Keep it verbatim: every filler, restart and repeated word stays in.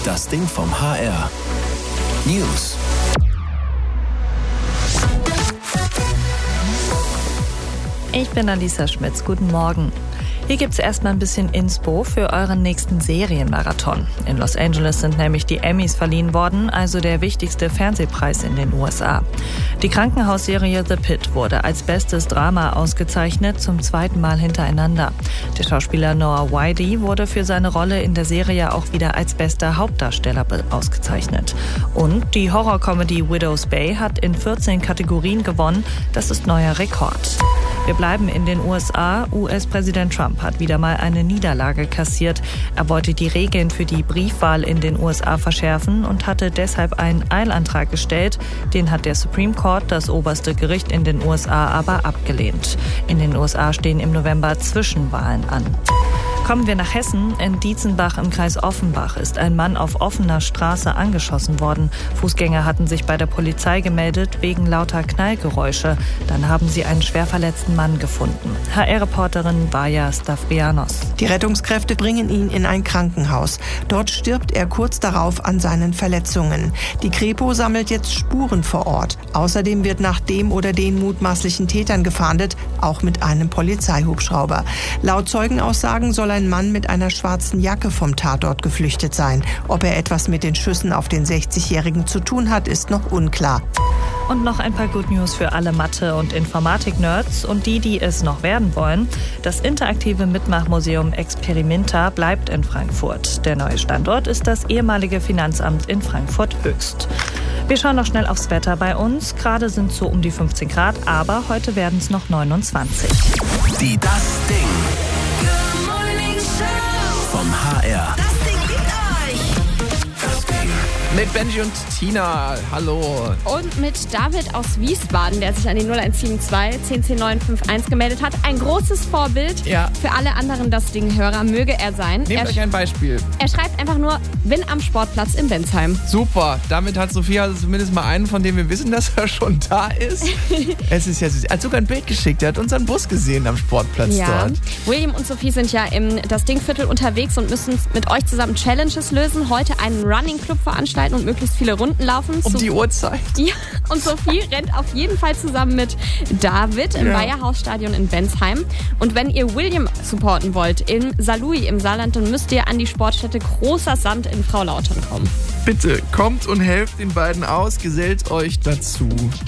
Das Ding vom H R. News. Ich bin Alisa Schmitz. Guten Morgen. Hier gibt's erstmal ein bisschen Inspo für euren nächsten Serienmarathon. In Los Angeles sind nämlich die Emmys verliehen worden, also der wichtigste Fernsehpreis in den U S A. Die Krankenhausserie The Pitt wurde als bestes Drama ausgezeichnet, zum zweiten Mal hintereinander. Der Schauspieler Noah Wyle wurde für seine Rolle in der Serie auch wieder als bester Hauptdarsteller ausgezeichnet. Und die Horrorcomedy Widow's Bay hat in vierzehn Kategorien gewonnen. Das ist neuer Rekord. Wir bleiben in den U S A. U S-Präsident Trump hat wieder mal eine Niederlage kassiert. Er wollte die Regeln für die Briefwahl in den U S A verschärfen und hatte deshalb einen Eilantrag gestellt. Den hat der Supreme Court, das oberste Gericht in den U S A, aber abgelehnt. In den U S A stehen im November Zwischenwahlen an. Kommen wir nach Hessen. In Dietzenbach im Kreis Offenbach ist ein Mann auf offener Straße angeschossen worden. Fußgänger hatten sich bei der Polizei gemeldet wegen lauter Knallgeräusche. Dann haben sie einen schwer verletzten Mann gefunden. H R-Reporterin Vaja Stavrianos. Die Rettungskräfte bringen ihn in ein Krankenhaus. Dort stirbt er kurz darauf an seinen Verletzungen. Die Kripo sammelt jetzt Spuren vor Ort. Außerdem wird nach dem oder den mutmaßlichen Tätern gefahndet, auch mit einem Polizeihubschrauber. Laut Zeugenaussagen soll ein Mann mit einer schwarzen Jacke vom Tatort geflüchtet sein. Ob er etwas mit den Schüssen auf den sechzigjährigen zu tun hat, ist noch unklar. Und noch ein paar Good News für alle Mathe- und Informatik-Nerds und die, die es noch werden wollen. Das interaktive Mitmachmuseum Experimenta bleibt in Frankfurt. Der neue Standort ist das ehemalige Finanzamt in Frankfurt-Höchst. Wir schauen noch schnell aufs Wetter bei uns. Gerade sind es so um die fünfzehn Grad, aber heute werden es noch neunundzwanzig. Die Das Ding vom H R. Das Ding liebt euch. Das Ding. Mit Benji und Tina, hallo. Und mit David aus Wiesbaden, der sich an die null eins sieben zwei, zehn zehn neun fünf eins gemeldet hat. Ein großes Vorbild Ja. für alle anderen Das Ding-Hörer, möge er sein. Nehmt er, euch ein Beispiel. er schreibt einfach nur, bin am Sportplatz in Bensheim. Super, damit hat Sophia also zumindest mal einen, von dem wir wissen, dass er schon da ist. Es ist ja süß. Er hat sogar ein Bild geschickt, er hat unseren Bus gesehen am Sportplatz Ja. dort. William und Sophie sind ja im Das Ding-Viertel unterwegs und müssen mit euch zusammen Challenges lösen, heute einen Running Club veranstalten und möglichst viele Runden laufen. Um So- die Uhrzeit. Ja, und Sophie rennt auf jeden Fall zusammen mit David im Ja. Weiherhausstadion in Bensheim. Und wenn ihr William supporten wollt, in Saarlouis im Saarland, dann müsst ihr an die Sportstätte Großer Sand in Frau Lautern kommen. Bitte kommt und helft den beiden aus, gesellt euch dazu.